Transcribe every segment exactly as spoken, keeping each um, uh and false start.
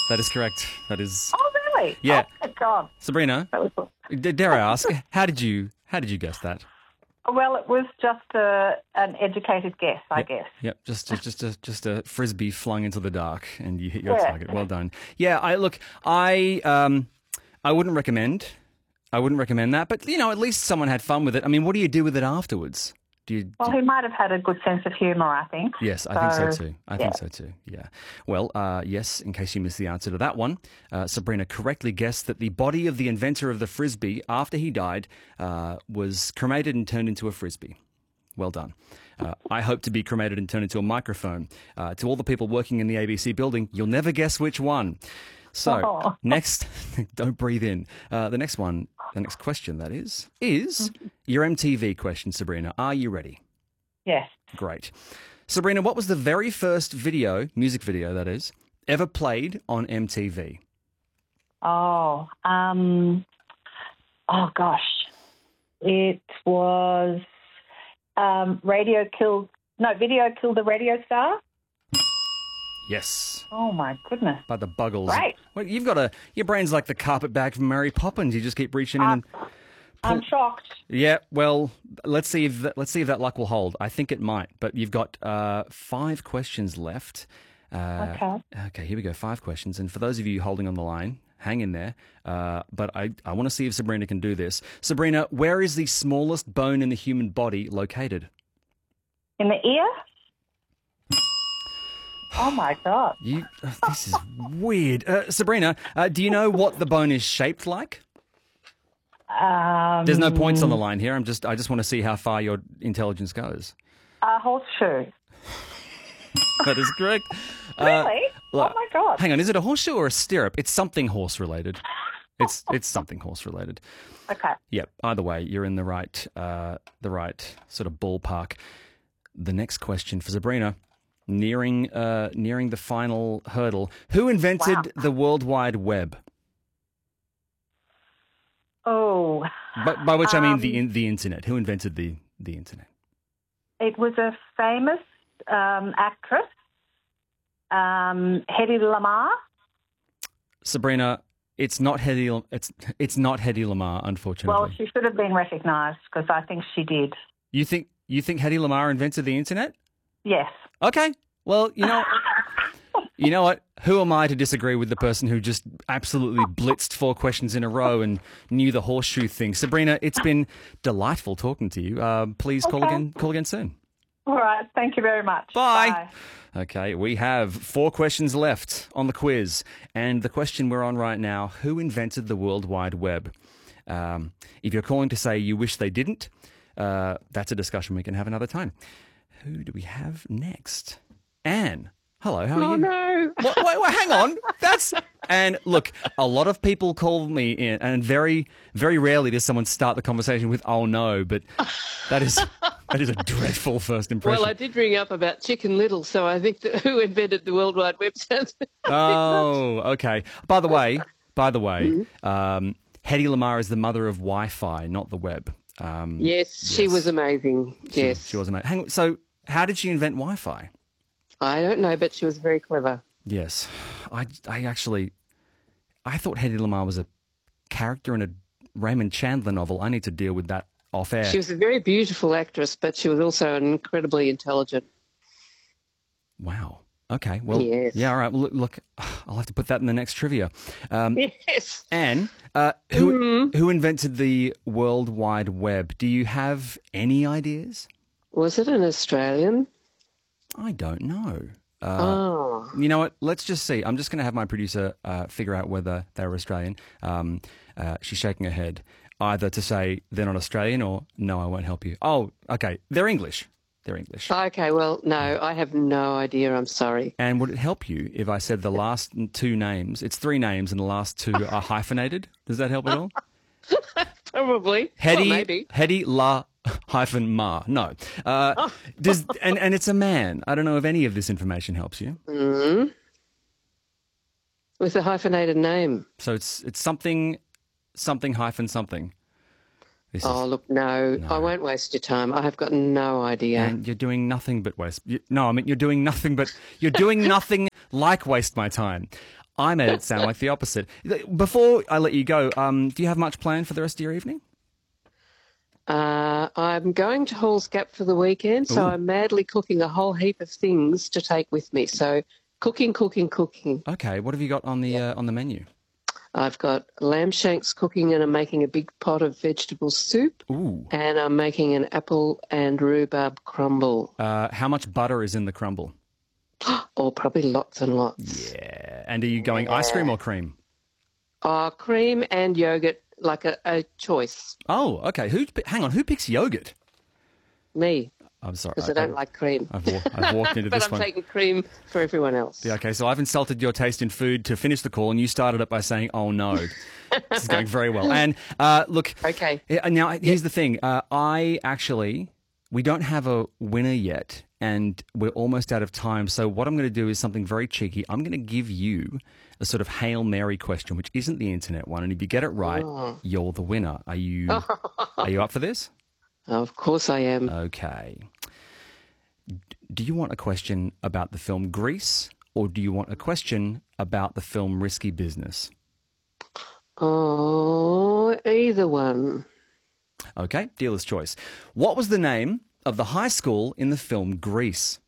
That is correct. That is... Oh, really? Yeah. Oh, my God. Sabrina, That was... d- dare I ask, how did you how did you guess that? Well, it was just a, an educated guess, I Yep. guess. Yep, just a, just a just a frisbee flung into the dark, and you hit your Yeah. target. Well done. Yeah, I look, I um, I wouldn't recommend, I wouldn't recommend that. But you know, at least someone had fun with it. I mean, what do you do with it afterwards? Do you? Well, do- he might have had a good sense of humour, I think. Yes, I think so So, too. I yeah. think so too. Yeah. Well, uh, yes. In case you missed the answer to that one, uh, Sabrina correctly guessed that the body of the inventor of the frisbee, after he died, uh, was cremated and turned into a frisbee. Well done. Uh, I hope to be cremated and turned into a microphone. Uh, to all the people working in the A B C building, you'll never guess which one. So, Oh. next, don't breathe in. Uh, the next one, the next question, that is, is your M T V question, Sabrina. Are you ready? Yes. Great. Sabrina, what was the very first video, music video that is, ever played on M T V? Oh, um, oh gosh. It was um, Radio Killed, no, Video Killed the Radio Star. Yes. Oh, my goodness. By the Buggles. Great. Well, you've got a, your brain's like the carpet bag from Mary Poppins. You just keep reaching in and... I'm shocked. Yeah, well, let's see if that, let's see if that luck will hold. I think it might, but you've got uh, five questions left. Uh, Okay. Okay, here we go. Five questions, and for those of you holding on the line, hang in there. Uh, but I, I want to see if Sabrina can do this. Sabrina, where is the smallest bone in the human body located? In the ear? Oh, my God. You, uh, this is weird. Uh, Sabrina, uh, do you know what the bone is shaped like? Um, There's no points on the line here. I'm just, I just want to see how far your intelligence goes. A horseshoe. That is correct. Uh, Really? look, Oh, my God. Hang on, is it a horseshoe or a stirrup? It's something horse related. It's it's something horse related. Okay. Yep. Either way, you're in the right uh, the right sort of ballpark. The next question for Sabrina, nearing uh, nearing the final hurdle. Who invented Wow. the World Wide Web? Oh, By, by which I mean Um, the in, the internet. Who invented the the internet? it was a famous um, actress, um, Hedy Lamarr. Sabrina, it's not Hedy. It's it's not Hedy Lamarr, unfortunately. Well, she should have been recognised because I think she did. you think you think Hedy Lamarr invented the internet? Yes. Okay. Well, you know, you know what? Who am I to disagree with the person who just absolutely blitzed four questions in a row and knew the horseshoe thing? Sabrina, it's been delightful talking to you. Uh, please call Okay. again. Call again soon. All right. Thank you very much. Bye. Okay, we have four questions left on the quiz, and the question we're on right now: who invented the World Wide Web? Um, if you're calling to say you wish they didn't, uh, that's a discussion we can have another time. Who do we have next? Anne. Hello, how are Oh, you? no. Wait, wait, wait, hang on. That's and look, a lot of people call me in, and very, very rarely does someone start the conversation with "Oh no," but that is that is a dreadful first impression. Well, I did ring up about Chicken Little, so I think that who invented the World Wide Web sounds a bit much. Oh, okay. By the way, by the way, Mm-hmm. um, Hedy Lamarr is the mother of Wi-Fi, not the web. Um, Yes, she yes. was amazing. she- Yes. she was amazing. Hang on, so how did she invent Wi-Fi? I don't know, but she was very clever. Yes, I, I actually, I thought Hedy Lamarr was a character in a Raymond Chandler novel. I need to deal with that off air. She was a very beautiful actress, but she was also incredibly intelligent. Wow. Okay. Well. Yes. Yeah. All right. Well, look, look, I'll have to put that in the next trivia. Um, Yes. Anne, uh, who Mm-hmm. who invented the World Wide Web? Do you have any ideas? Was it an Australian? I don't know. Uh, Oh. You know what? Let's just see. I'm just going to have my producer uh, figure out whether they're Australian. Um, uh, she's shaking her head, either to say they're not Australian or no, I won't help you. Oh, okay. They're English. They're English. Okay, well, no, I have no idea. I'm sorry. And would it help you if I said the last two names? It's three names, and the last two are hyphenated. Does that help at all? Probably. Hedy, Well, maybe. Hedy La hyphen Ma. No. Uh, does and, and it's a man. I don't know if any of this information helps you. Mm. With a hyphenated name. So it's it's something something hyphen something. This Oh, is, look, no, No. I won't waste your time. I have got no idea. and you're doing nothing but waste. You, no, I mean you're doing nothing but you're doing nothing like waste my time. I made it sound like the opposite. Before I let you go, um, do you have much planned for the rest of your evening? Uh, I'm going to Halls Gap for the weekend, so Ooh. I'm madly cooking a whole heap of things to take with me. So cooking, cooking, cooking. Okay, what have you got on the uh, on the menu? I've got lamb shanks cooking, and I'm making a big pot of vegetable soup. Ooh. And I'm making an apple and rhubarb crumble. Uh, how much butter is in the crumble? Or probably lots and lots. Yeah. And are you going yeah. ice cream or cream? Uh, cream and yogurt, like a, a choice. Oh, okay. Who? Hang on. Who picks yogurt? Me. I'm sorry. Because I, I don't I, like cream. I've, wa- I've walked into but this I'm one. But I'm taking cream for everyone else. Yeah, okay, so I've insulted your taste in food to finish the call, and you started it by saying, oh, no. This is going very well. And uh, look, okay. Now, here's the thing. Uh, I actually, we don't have a winner yet, and we're almost out of time. So what I'm going to do is something very cheeky. I'm going to give you a sort of Hail Mary question, which isn't the internet one. And if you get it right, oh. you're the winner. Are you, are you up for this? Of course I am. Okay. Do you want a question about the film Grease, or do you want a question about the film Risky Business? Oh, either one. Okay, dealer's choice. What was the name of the high school in the film Grease?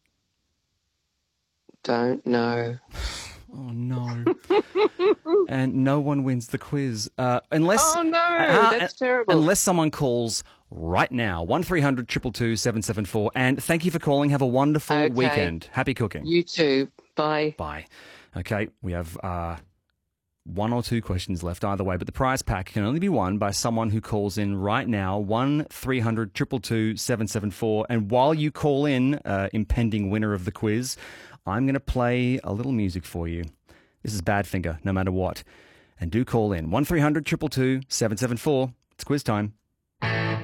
Don't know. Oh, no. And no one wins the quiz. Uh, unless, oh, no, uh, that's uh, terrible. Unless someone calls right now, one three hundred two two two seven seven four. And thank you for calling. Have a wonderful okay. weekend. Happy cooking. You too. Bye. Bye. Okay, we have uh, one or two questions left either way, but the prize pack can only be won by someone who calls in right now, one three hundred two two two seven seven four. And while you call in, uh, impending winner of the quiz, I'm going to play a little music for you. This is Badfinger, no matter what. And do call in, one three hundred two two two seven seven four. It's quiz time.